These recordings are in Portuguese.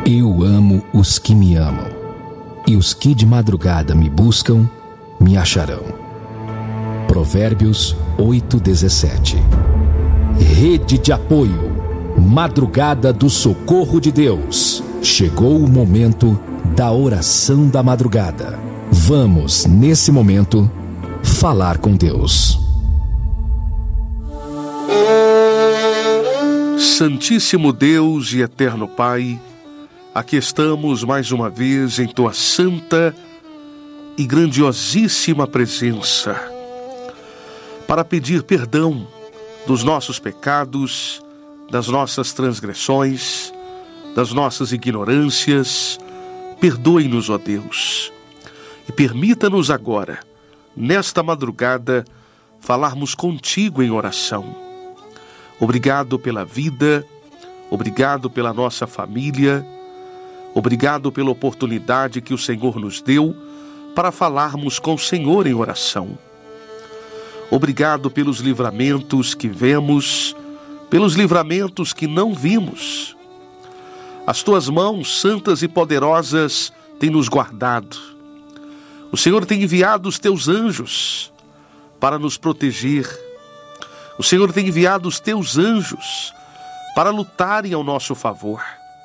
Eu amo os que me amam, e os que de madrugada me buscam, me acharão. Provérbios 8:17. Rede de apoio, Madrugada do Socorro de Deus. Chegou o momento da oração da madrugada. Vamos, nesse momento, falar com Deus. Santíssimo Deus e eterno Pai, aqui estamos mais uma vez em Tua santa e grandiosíssima presença para pedir perdão dos nossos pecados, das nossas transgressões, das nossas ignorâncias. Perdoe-nos, ó Deus, e permita-nos agora, nesta madrugada, falarmos contigo em oração. Obrigado pela vida, obrigado pela nossa família, obrigado pela oportunidade que o Senhor nos deu para falarmos com o Senhor em oração. Obrigado pelos livramentos que vemos, pelos livramentos que não vimos. As Tuas mãos santas e poderosas têm nos guardado. O Senhor tem enviado os Teus anjos para nos proteger. O Senhor tem enviado os Teus anjos para lutarem ao nosso favor.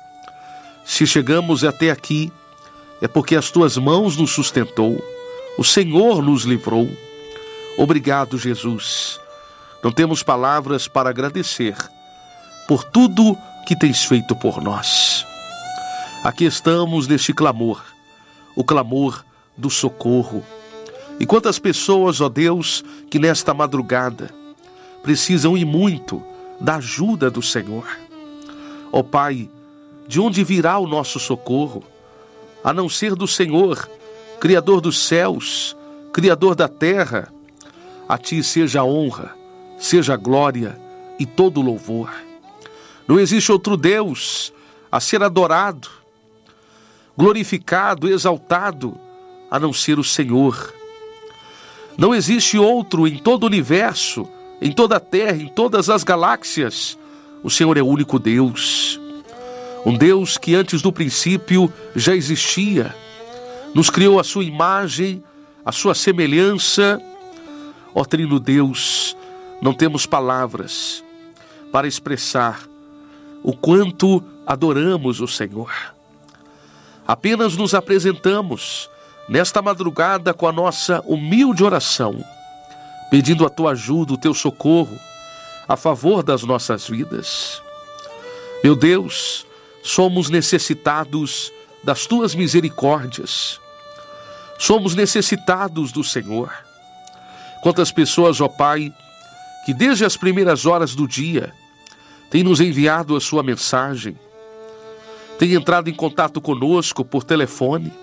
Se chegamos até aqui, é porque as Tuas mãos nos sustentou. O Senhor nos livrou. Obrigado, Jesus. Não temos palavras para agradecer por tudo que tens feito por nós. Aqui estamos neste clamor, o clamor do socorro. E quantas pessoas, ó Deus, que nesta madrugada precisam e muito da ajuda do Senhor. Ó Pai, de onde virá o nosso socorro? A não ser do Senhor, Criador dos céus, Criador da terra. A Ti seja a honra, seja a glória e todo o louvor. Não existe outro Deus a ser adorado, glorificado, exaltado, a não ser o Senhor. Não existe outro em todo o universo, em toda a terra, em todas as galáxias. O Senhor é o único Deus. Um Deus que antes do princípio já existia. Nos criou a sua imagem, a sua semelhança. Ó Trino Deus, não temos palavras para expressar o quanto adoramos o Senhor. Apenas nos apresentamos nesta madrugada com a nossa humilde oração, pedindo a Tua ajuda, o Teu socorro, a favor das nossas vidas. Meu Deus, somos necessitados das Tuas misericórdias. Somos necessitados do Senhor. Quantas pessoas, ó Pai, que desde as primeiras horas do dia têm nos enviado a Sua mensagem, têm entrado em contato conosco por telefone.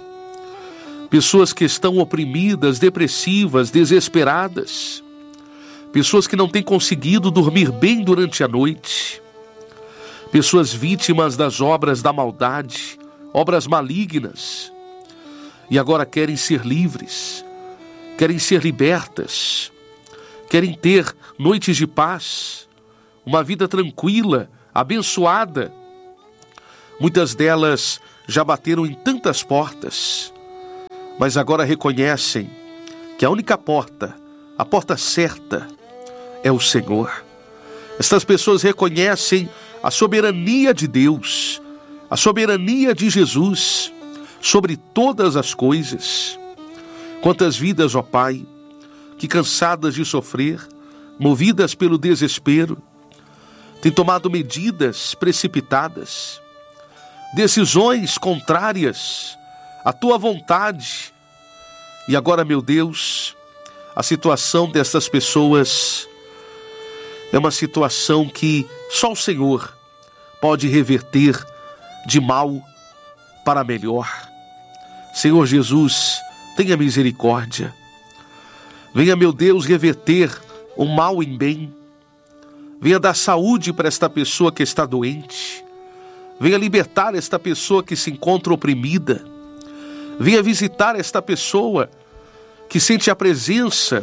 Pessoas que estão oprimidas, depressivas, desesperadas. Pessoas que não têm conseguido dormir bem durante a noite. Pessoas vítimas das obras da maldade, obras malignas. E agora querem ser livres, querem ser libertas, querem ter noites de paz, uma vida tranquila, abençoada. Muitas delas já bateram em tantas portas, mas agora reconhecem que a única porta, a porta certa, é o Senhor. Estas pessoas reconhecem a soberania de Deus, a soberania de Jesus sobre todas as coisas. Quantas vidas, ó Pai, que cansadas de sofrer, movidas pelo desespero, têm tomado medidas precipitadas, decisões contrárias à Tua vontade. E agora, meu Deus, a situação dessas pessoas é uma situação que só o Senhor pode reverter de mal para melhor. Senhor Jesus, tenha misericórdia. Venha, meu Deus, reverter o mal em bem. Venha dar saúde para esta pessoa que está doente. Venha libertar esta pessoa que se encontra oprimida. Venha visitar esta pessoa que sente a presença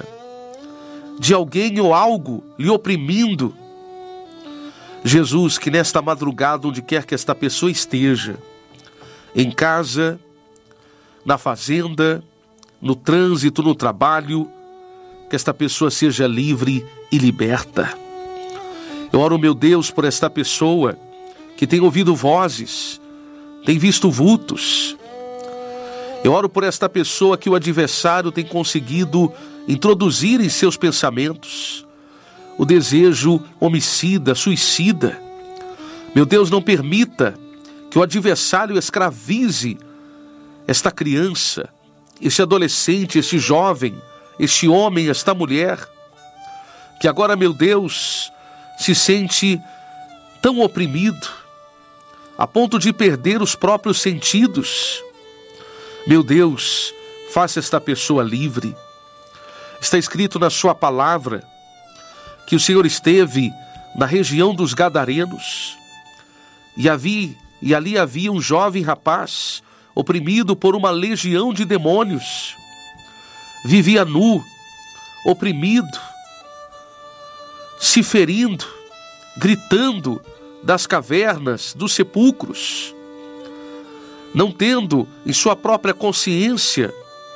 de alguém ou algo lhe oprimindo. Jesus, que nesta madrugada, onde quer que esta pessoa esteja, em casa, na fazenda, no trânsito, no trabalho, que esta pessoa seja livre e liberta. Eu oro, meu Deus, por esta pessoa que tem ouvido vozes, tem visto vultos. Eu oro por esta pessoa que o adversário tem conseguido introduzir em seus pensamentos o desejo homicida, suicida. Meu Deus, não permita que o adversário escravize esta criança, este adolescente, este jovem, este homem, esta mulher, que agora, meu Deus, se sente tão oprimido, a ponto de perder os próprios sentidos. Meu Deus, faça esta pessoa livre. Está escrito na sua palavra que o Senhor esteve na região dos Gadarenos e ali havia um jovem rapaz oprimido por uma legião de demônios. Vivia nu, oprimido, se ferindo, gritando das cavernas, dos sepulcros, não tendo em sua própria consciência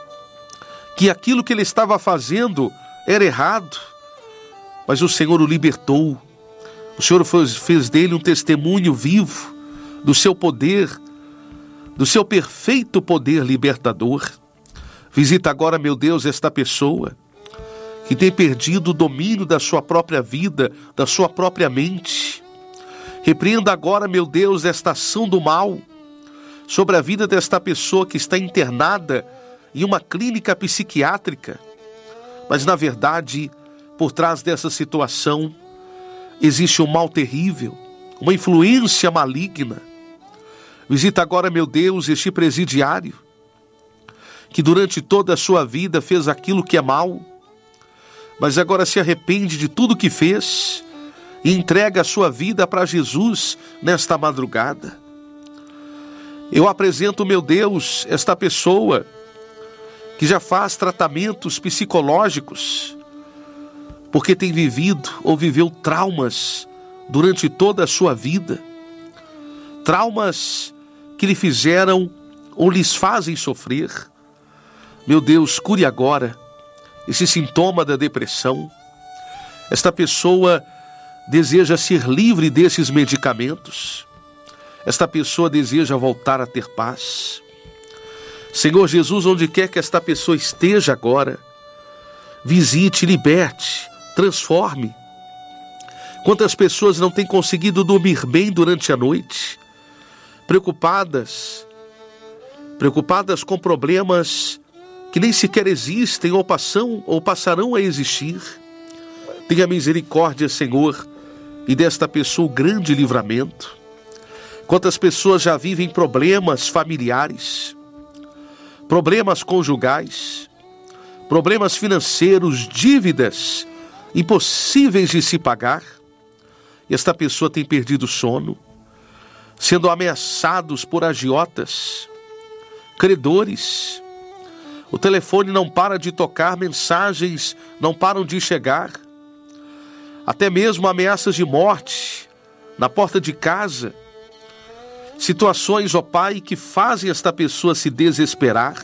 que aquilo que ele estava fazendo era errado, mas o Senhor o libertou. O Senhor fez dele um testemunho vivo do seu poder, do seu perfeito poder libertador. Visita agora, meu Deus, esta pessoa que tem perdido o domínio da sua própria vida, da sua própria mente. Repreenda agora, meu Deus, esta ação do mal sobre a vida desta pessoa que está internada em uma clínica psiquiátrica. Mas, na verdade, por trás dessa situação, existe um mal terrível, uma influência maligna. Visita agora, meu Deus, este presidiário, que durante toda a sua vida fez aquilo que é mal, mas agora se arrepende de tudo que fez e entrega a sua vida para Jesus nesta madrugada. Eu apresento, meu Deus, esta pessoa que já faz tratamentos psicológicos, porque tem vivido ou viveu traumas durante toda a sua vida. Traumas que lhe fizeram ou lhes fazem sofrer. Meu Deus, cure agora esse sintoma da depressão. Esta pessoa deseja ser livre desses medicamentos. Esta pessoa deseja voltar a ter paz. Senhor Jesus, onde quer que esta pessoa esteja agora, visite, liberte, transforme. Quantas pessoas não têm conseguido dormir bem durante a noite, preocupadas com problemas que nem sequer existem ou passarão a existir. Tenha misericórdia, Senhor, e desta pessoa o grande livramento. Quantas pessoas já vivem problemas familiares, problemas conjugais, problemas financeiros, dívidas impossíveis de se pagar. E esta pessoa tem perdido o sono, sendo ameaçados por agiotas, credores. O telefone não para de tocar, mensagens não param de chegar. Até mesmo ameaças de morte na porta de casa. Situações, ó Pai, que fazem esta pessoa se desesperar.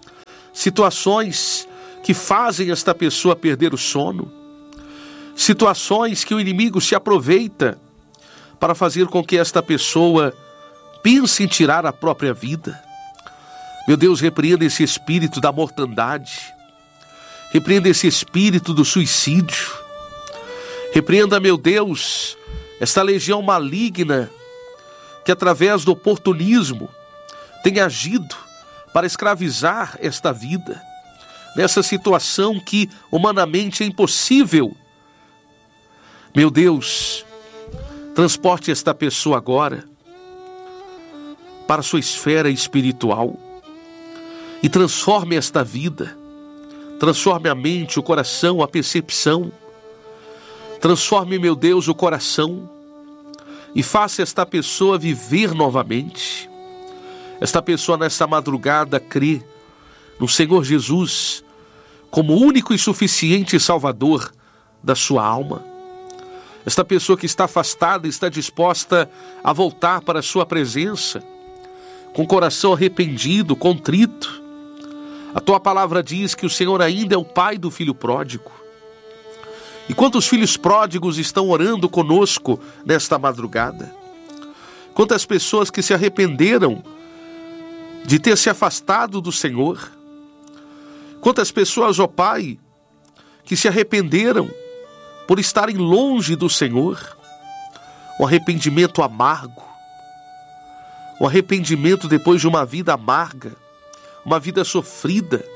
Situações que fazem esta pessoa perder o sono. Situações que o inimigo se aproveita para fazer com que esta pessoa pense em tirar a própria vida. Meu Deus, repreenda esse espírito da mortandade. Repreenda esse espírito do suicídio. Repreenda, meu Deus, esta legião maligna que através do oportunismo tem agido para escravizar esta vida, nessa situação que humanamente é impossível. Meu Deus, transporte esta pessoa agora para a sua esfera espiritual e transforme esta vida, transforme a mente, o coração, a percepção, transforme, meu Deus, o coração e faça esta pessoa viver novamente. Esta pessoa nessa madrugada crê no Senhor Jesus como único e suficiente Salvador da sua alma. Esta pessoa que está afastada está disposta a voltar para a sua presença, com coração arrependido, contrito. A tua palavra diz que o Senhor ainda é o pai do filho pródigo. E quantos filhos pródigos estão orando conosco nesta madrugada? Quantas pessoas que se arrependeram de ter se afastado do Senhor? Quantas pessoas, ó Pai, que se arrependeram por estarem longe do Senhor? O arrependimento amargo, o arrependimento depois de uma vida amarga, uma vida sofrida,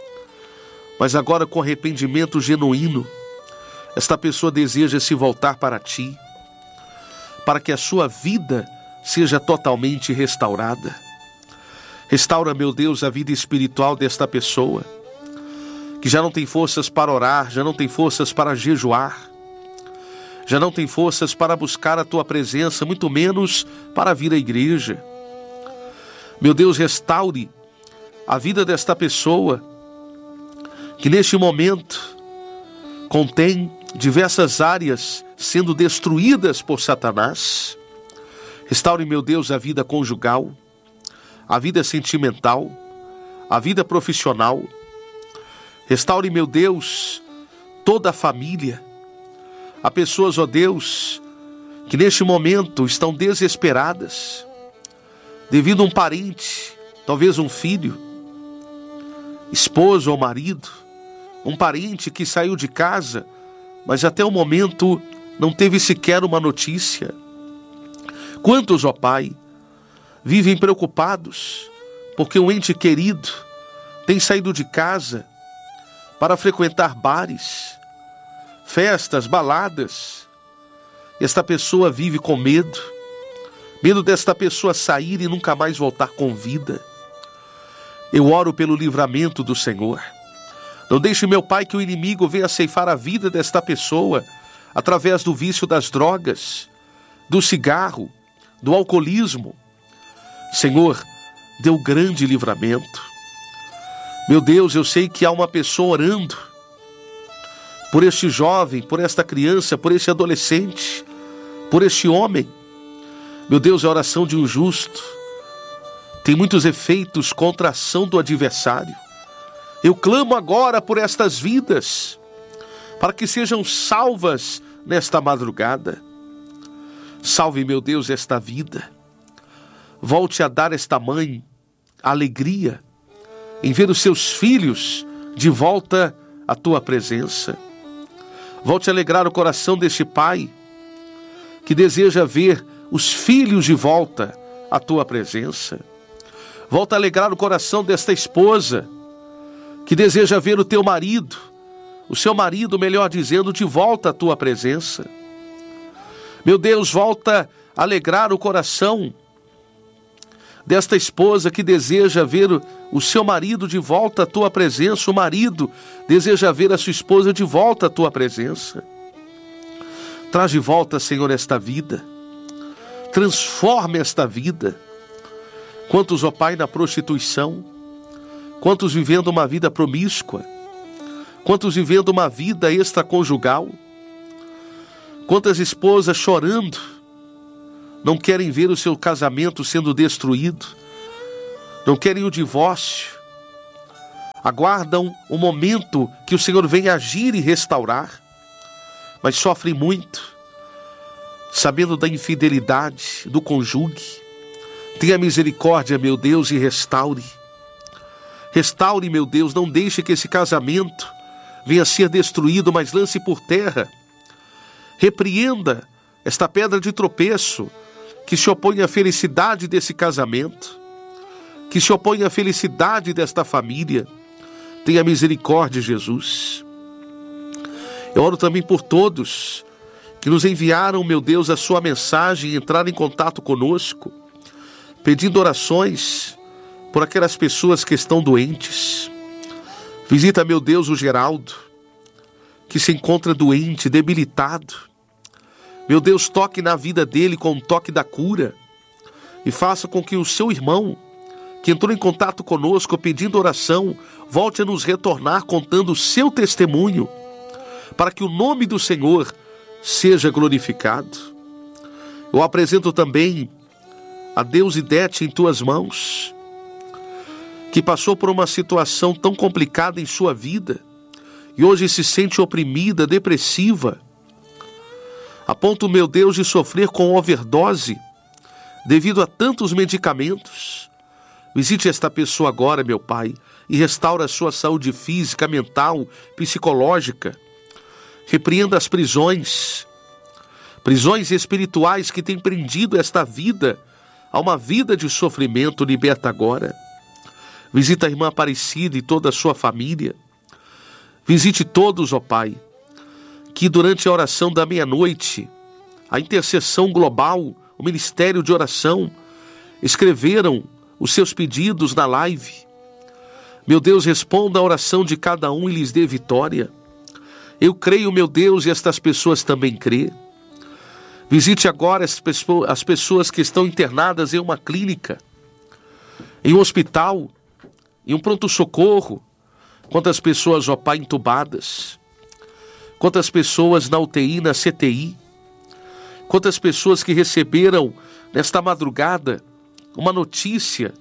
mas agora com arrependimento genuíno, esta pessoa deseja se voltar para Ti, para que a sua vida seja totalmente restaurada. Restaura, meu Deus, a vida espiritual desta pessoa, que já não tem forças para orar, já não tem forças para jejuar, já não tem forças para buscar a Tua presença, muito menos para vir à igreja. Meu Deus, restaure a vida desta pessoa, que neste momento contém diversas áreas sendo destruídas por Satanás. Restaure, meu Deus, a vida conjugal, a vida sentimental, a vida profissional. Restaure, meu Deus, toda a família. Há pessoas, ó Deus, que neste momento estão desesperadas devido a um parente, talvez um filho, esposo ou marido, um parente que saiu de casa, mas até o momento não teve sequer uma notícia. Quantos, ó Pai, vivem preocupados porque um ente querido tem saído de casa para frequentar bares, festas, baladas. Esta pessoa vive com medo desta pessoa sair e nunca mais voltar com vida. Eu oro pelo livramento do Senhor. Não deixe, meu Pai, que o inimigo venha ceifar a vida desta pessoa através do vício das drogas, do cigarro, do alcoolismo. Senhor, dê um grande livramento. Meu Deus, eu sei que há uma pessoa orando por este jovem, por esta criança, por este adolescente, por este homem. Meu Deus, a oração de um justo tem muitos efeitos contra a ação do adversário. Eu clamo agora por estas vidas, para que sejam salvas nesta madrugada. Salve, meu Deus, esta vida. Volte a dar esta mãe alegria em ver os seus filhos de volta à Tua presença. Volte a alegrar o coração deste pai que deseja ver os filhos de volta à Tua presença. Volta a alegrar o coração desta esposa que deseja ver o teu marido, o seu marido, melhor dizendo, de volta à Tua presença. Meu Deus, volta a alegrar o coração desta esposa que deseja ver o seu marido de volta à Tua presença. O marido deseja ver a sua esposa de volta à Tua presença. Traz de volta, Senhor, esta vida. Transforme esta vida. Quantos, ó Pai, na prostituição? Quantos vivendo uma vida promíscua? Quantos vivendo uma vida extraconjugal? Quantas esposas chorando, não querem ver o seu casamento sendo destruído, não querem o divórcio, aguardam o momento que o Senhor venha agir e restaurar, mas sofrem muito, sabendo da infidelidade do cônjuge. Tenha misericórdia, meu Deus, e restaure. Restaure, meu Deus, não deixe que esse casamento venha a ser destruído, mas lance por terra. Repreenda esta pedra de tropeço que se opõe à felicidade desse casamento, que se opõe à felicidade desta família. Tenha misericórdia, Jesus. Eu oro também por todos que nos enviaram, meu Deus, a sua mensagem e entraram em contato conosco, pedindo orações por aquelas pessoas que estão doentes. Visita, meu Deus, o Geraldo, que se encontra doente, debilitado. Meu Deus, toque na vida dele com o toque da cura e faça com que o seu irmão, que entrou em contato conosco pedindo oração, volte a nos retornar contando o seu testemunho, para que o nome do Senhor seja glorificado. Eu apresento também a Deus Idete em tuas mãos, que passou por uma situação tão complicada em sua vida e hoje se sente oprimida, depressiva, a ponto, meu Deus, de sofrer com overdose devido a tantos medicamentos. Visite esta pessoa agora, meu Pai, e restaura a sua saúde física, mental, psicológica. Repreenda as prisões espirituais que têm prendido esta vida a uma vida de sofrimento. Liberta agora. Visita a irmã Aparecida e toda a sua família. Visite todos, ó Pai, que durante a oração da meia-noite, a intercessão global, o ministério de oração, escreveram os seus pedidos na live. Meu Deus, responda a oração de cada um e lhes dê vitória. Eu creio, meu Deus, e estas pessoas também crê. Visite agora as pessoas que estão internadas em uma clínica, em um hospital, em um pronto-socorro. Quantas pessoas, ó Pai, entubadas. Quantas pessoas na UTI, na CTI. Quantas pessoas que receberam nesta madrugada uma notícia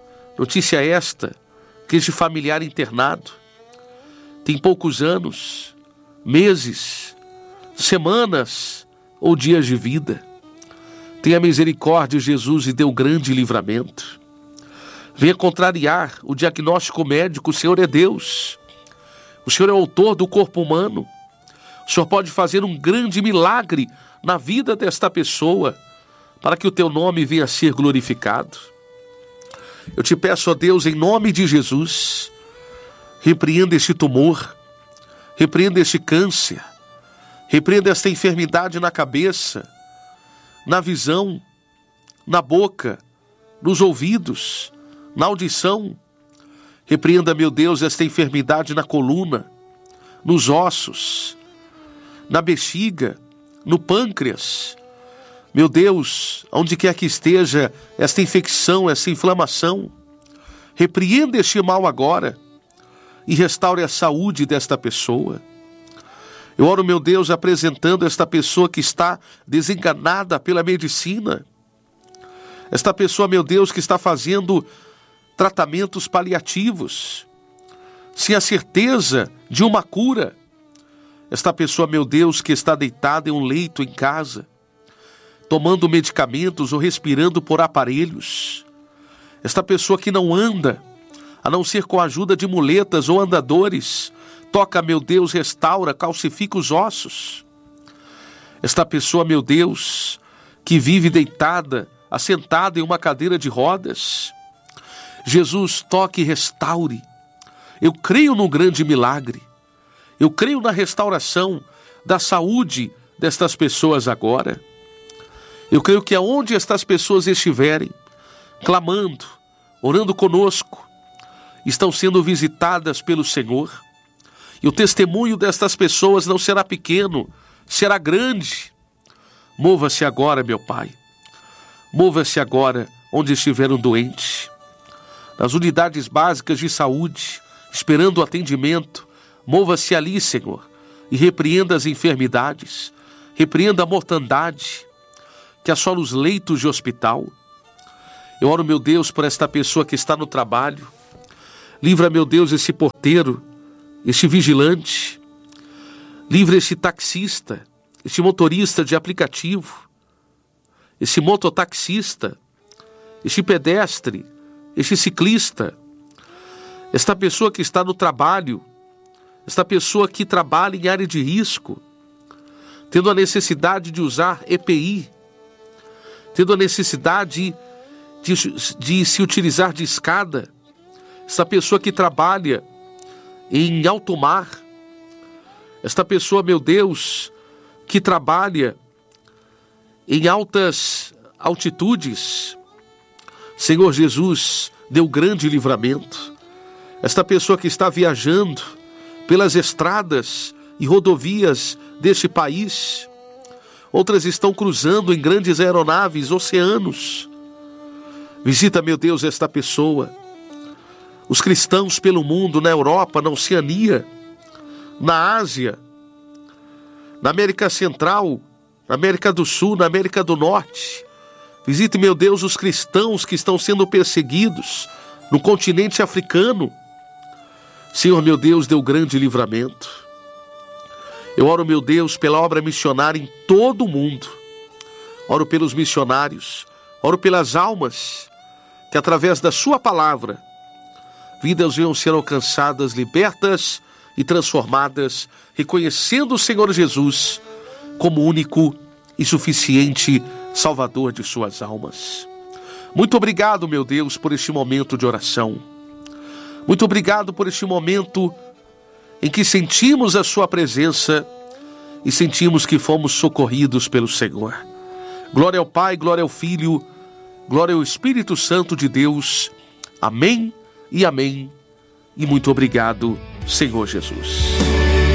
esta, que este familiar internado tem poucos anos, meses, semanas ou dias de vida. Tenha misericórdia, Jesus, e dê um grande livramento. Venha contrariar o diagnóstico médico. O Senhor é Deus. O Senhor é o autor do corpo humano. O Senhor pode fazer um grande milagre na vida desta pessoa, para que o teu nome venha a ser glorificado. Eu te peço, ó Deus, em nome de Jesus, repreenda este tumor, repreenda este câncer, repreenda esta enfermidade na cabeça, na visão, na boca, nos ouvidos, na audição. Repreenda, meu Deus, esta enfermidade na coluna, nos ossos, na bexiga, no pâncreas. Meu Deus, onde quer que esteja esta infecção, essa inflamação, repreenda este mal agora e restaure a saúde desta pessoa. Eu oro, meu Deus, apresentando esta pessoa que está desenganada pela medicina. Esta pessoa, meu Deus, que está fazendo tratamentos paliativos, sem a certeza de uma cura. Esta pessoa, meu Deus, que está deitada em um leito em casa, tomando medicamentos ou respirando por aparelhos. Esta pessoa que não anda, a não ser com a ajuda de muletas ou andadores. Toca, meu Deus, restaura, calcifica os ossos. Esta pessoa, meu Deus, que vive deitada, assentada em uma cadeira de rodas. Jesus, toque e restaure. Eu creio num grande milagre. Eu creio na restauração da saúde destas pessoas agora. Eu creio que aonde estas pessoas estiverem, clamando, orando conosco, estão sendo visitadas pelo Senhor. E o testemunho destas pessoas não será pequeno, será grande. Mova-se agora, meu Pai. Mova-se agora onde estiver um doente, nas unidades básicas de saúde, esperando o atendimento. Mova-se ali, Senhor, e repreenda as enfermidades, repreenda a mortandade que assola os leitos de hospital. Eu oro, meu Deus, por esta pessoa que está no trabalho. Livra, meu Deus, esse porteiro, este vigilante. Livra este taxista, este motorista de aplicativo, esse mototaxista, este pedestre, este ciclista, esta pessoa que está no trabalho, esta pessoa que trabalha em área de risco, tendo a necessidade de usar EPI, tendo a necessidade de se utilizar de escada, esta pessoa que trabalha em alto mar, esta pessoa, meu Deus, que trabalha em altas altitudes. Senhor Jesus, deu grande livramento. Esta pessoa que está viajando pelas estradas e rodovias deste país, outras estão cruzando em grandes aeronaves, oceanos. Visita, meu Deus, esta pessoa. Os cristãos pelo mundo, na Europa, na Oceania, na Ásia, na América Central, na América do Sul, na América do Norte, Visite, meu Deus, os cristãos que estão sendo perseguidos no continente africano. Senhor, meu Deus, deu grande livramento. Eu oro, meu Deus, pela obra missionária em todo o mundo. Oro pelos missionários, oro pelas almas que através da sua palavra, vidas venham ser alcançadas, libertas e transformadas, reconhecendo o Senhor Jesus como único e suficiente Salvador de suas almas. Muito obrigado, meu Deus, por este momento de oração. Muito obrigado por este momento em que sentimos a sua presença e sentimos que fomos socorridos pelo Senhor. Glória ao Pai, glória ao Filho, glória ao Espírito Santo de Deus. Amém e amém. E muito obrigado, Senhor Jesus.